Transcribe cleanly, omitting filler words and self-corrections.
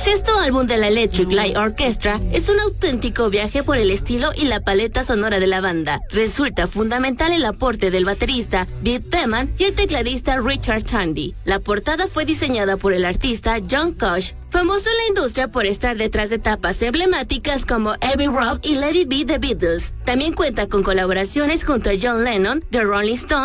sexto álbum de la Electric Light Orchestra es un auténtico viaje por el estilo y la paleta sonora de la banda. Resulta fundamental el aporte del baterista Bill Peman y el tecladista Richard Tandy. La portada fue diseñada por el artista John Koch, famoso en la industria por estar detrás de tapas emblemáticas como Abbey Road y Let It Be The Beatles. También cuenta con colaboraciones junto a John Lennon, The Rolling Stones